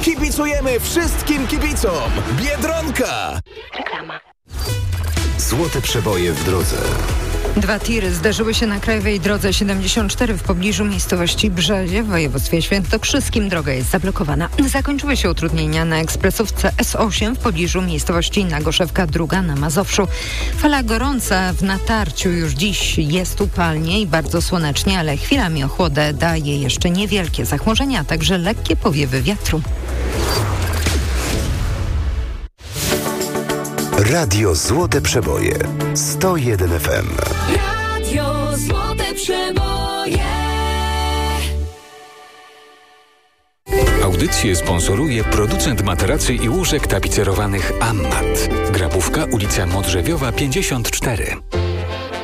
Kibicujemy wszystkim kibicom! Biedronka! Reklama. Złote przeboje w drodze. 2 tiry zdarzyły się na krajowej drodze 74 w pobliżu miejscowości Brzezie w województwie świętokrzyskim. Droga jest zablokowana. Zakończyły się utrudnienia na ekspresówce S8 w pobliżu miejscowości Nagoszewka II na Mazowszu. Fala gorąca w natarciu już dziś jest upalnie i bardzo słonecznie, ale chwilami ochłodę daje jeszcze niewielkie zachmurzenia, a także lekkie powiewy wiatru. Radio Złote Przeboje 101 FM. Radio Złote Przeboje. Audycję sponsoruje producent materacy i łóżek tapicerowanych Ammat. Grabówka, ulica Modrzewiowa 54.